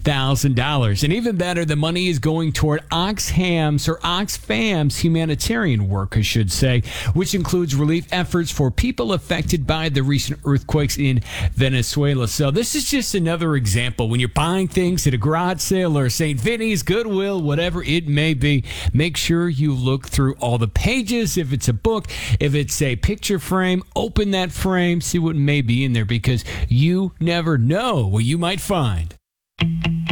$100,000. And even better, the money is going toward Oxfam's humanitarian work, I should say, which includes relief efforts for people affected by the recent earthquakes in Venezuela. So this is just another example. When you're buying things at a garage sale or St. Vinny's, Goodwill, whatever it may be, make sure you look through all the pages. If it's a book, if it's a picture frame, open that frame, see what may be in there, because you never know what you might find.